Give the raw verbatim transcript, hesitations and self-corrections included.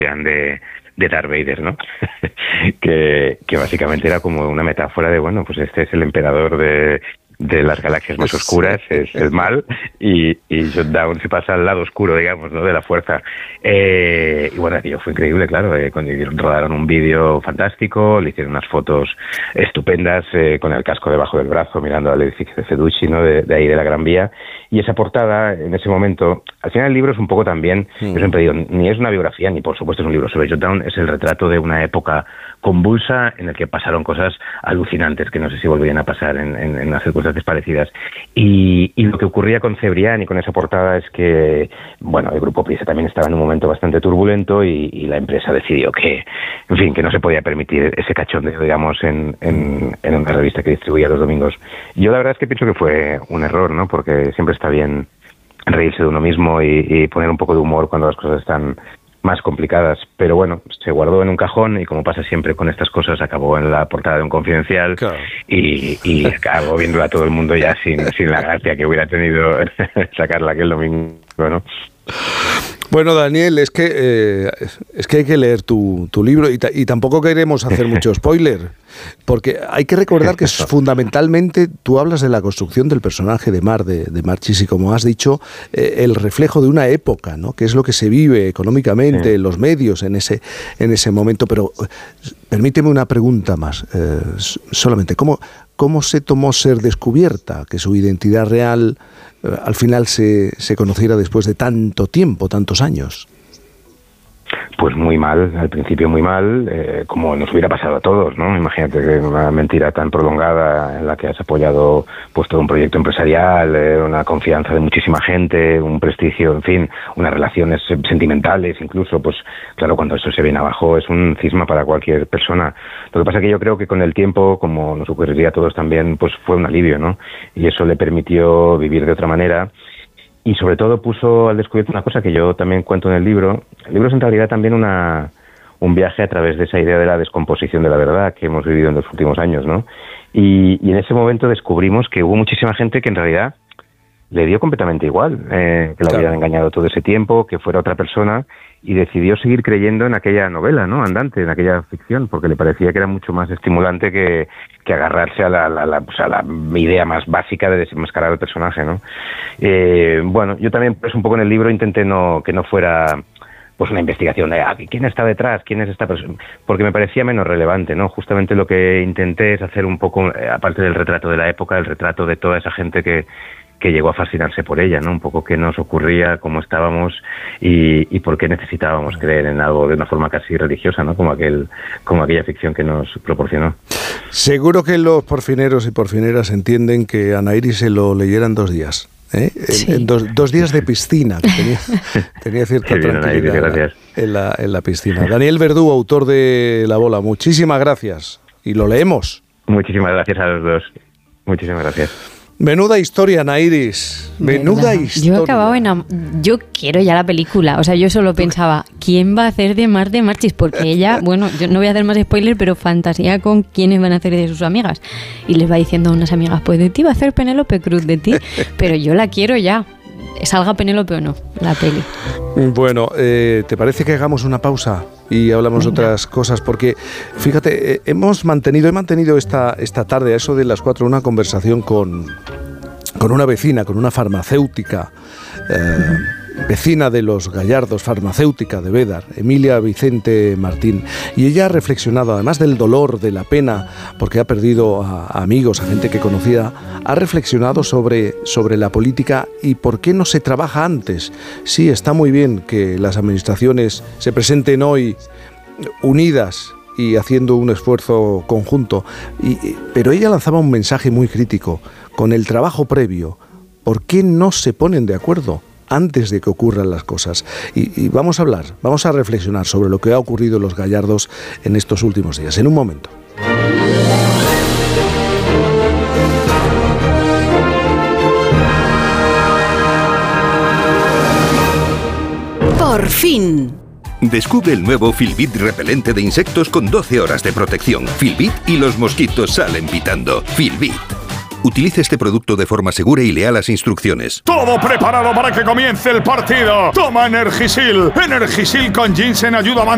de, de Darth Vader, ¿no? que, que básicamente era como una metáfora de, bueno, pues este es el emperador de, de las galaxias más oscuras, es el mal, y, y Shutdown se pasa al lado oscuro, digamos, ¿no?, de la fuerza. Eh, y bueno, aquello fue increíble, claro, eh, cuando rodaron un vídeo fantástico, le hicieron unas fotos estupendas eh, con el casco debajo del brazo, mirando al edificio de Feducci, ¿no?, de, de ahí de la Gran Vía, y esa portada, en ese momento, al final el libro es un poco también, mm. yo siempre digo, ni es una biografía, ni por supuesto es un libro sobre Shutdown, es el retrato de una época convulsa en el que pasaron cosas alucinantes que no sé si volverían a pasar en, en, en unas circunstancias parecidas. Y, y lo que ocurría con Cebrián y con esa portada es que, bueno, el Grupo Prisa también estaba en un momento bastante turbulento y, y la empresa decidió que, en fin, que no se podía permitir ese cachondeo, digamos, en, en, en una revista que distribuía los domingos. Yo la verdad es que pienso que fue un error, ¿no?, porque siempre está bien reírse de uno mismo y, y poner un poco de humor cuando las cosas están más complicadas, pero bueno, se guardó en un cajón y como pasa siempre con estas cosas, acabó en la portada de un Confidencial, claro. y, y acabó viéndola todo el mundo ya sin, sin la gracia que hubiera tenido sacarla aquel domingo, ¿no? Bueno, Daniel, es que eh, es que hay que leer tu, tu libro y, ta, y tampoco queremos hacer mucho spoiler, porque hay que recordar que es fundamentalmente, tú hablas de la construcción del personaje de Mar, de, de Marchís, y como has dicho, eh, el reflejo de una época, ¿no?, que es lo que se vive económicamente, sí. los medios en ese, en ese momento. Pero permíteme una pregunta más, eh, solamente, ¿cómo, ¿cómo se tomó ser descubierta, que su identidad real eh, al final se, se conociera después de tanto tiempo, tantos años? Pues muy mal, al principio muy mal, eh, como nos hubiera pasado a todos, ¿no? Imagínate que una mentira tan prolongada en la que has apoyado pues todo un proyecto empresarial, eh, una confianza de muchísima gente, un prestigio, en fin, unas relaciones sentimentales incluso, pues claro, cuando eso se viene abajo es un cisma para cualquier persona. Lo que pasa es que yo creo que con el tiempo, como nos ocurriría a todos también, pues fue un alivio, ¿no? Y eso le permitió vivir de otra manera. Y sobre todo puso al descubierto una cosa que yo también cuento en el libro. El libro es en realidad también una, un viaje a través de esa idea de la descomposición de la verdad que hemos vivido en los últimos años, ¿no? Y, y en ese momento descubrimos que hubo muchísima gente que en realidad le dio completamente igual, eh, que la habían engañado todo ese tiempo, que fuera otra persona, y decidió seguir creyendo en aquella novela, ¿no?, andante, en aquella ficción, porque le parecía que era mucho más estimulante que, que agarrarse a la, la, la, pues a la idea más básica de desenmascarar al personaje, ¿no? Eh, bueno, yo también, pues un poco en el libro intenté no que no fuera pues una investigación de ah, quién está detrás, quién es esta persona, porque me parecía menos relevante, ¿no? Justamente lo que intenté es hacer un poco, eh, aparte del retrato de la época, el retrato de toda esa gente que que llegó a fascinarse por ella, ¿no? Un poco qué nos ocurría, cómo estábamos y, y por qué necesitábamos creer en algo de una forma casi religiosa, ¿no? Como aquel, como aquella ficción que nos proporcionó. Seguro que los porfineros y porfineras entienden que a Nairis se lo leyeran dos días. ¿Eh? Sí. En, en dos, dos días de piscina, que tenía, tenía cierta bien, tranquilidad Nairis, en, la, en la piscina. Daniel Verdú, autor de La Bola, muchísimas gracias. Y lo leemos. Muchísimas gracias a los dos. Muchísimas gracias. Menuda historia, Nairis. Menuda ¿verdad? historia. Yo acababa en... Yo quiero ya la película. O sea, yo solo pensaba, ¿quién va a hacer de Mar de Marchís? Porque ella, bueno, yo no voy a hacer más spoiler, pero fantasía con quiénes van a hacer de sus amigas. Y les va diciendo a unas amigas, pues de ti va a hacer Penélope Cruz, de ti. Pero yo la quiero ya. Salga Penélope o no, la peli. Bueno, eh, ¿te parece que hagamos una pausa y hablamos Venga. de otras cosas? Porque, fíjate, eh, hemos mantenido, he mantenido esta, esta tarde, a eso de las cuatro, una conversación con, con una vecina, con una farmacéutica, eh, vecina de los Gallardos, farmacéutica de Bédar, Emilia Vicente Martín. Y ella ha reflexionado, además del dolor, de la pena, porque ha perdido a, a amigos, a gente que conocía, ha reflexionado sobre, sobre la política y por qué no se trabaja antes. Sí, está muy bien que las administraciones se presenten hoy unidas y haciendo un esfuerzo conjunto, y, pero ella lanzaba un mensaje muy crítico. Con el trabajo previo, ¿por qué no se ponen de acuerdo antes de que ocurran las cosas? Y, y vamos a hablar, vamos a reflexionar sobre lo que ha ocurrido en los Gallardos en estos últimos días. En un momento. Por fin. Descubre el nuevo Filbit repelente de insectos con doce horas de protección. Filbit y los mosquitos salen pitando. Filbit. Utilice este producto de forma segura y lea las instrucciones. Todo preparado para que comience el partido. Toma Energisil. Energisil con ginseng ayuda a mantener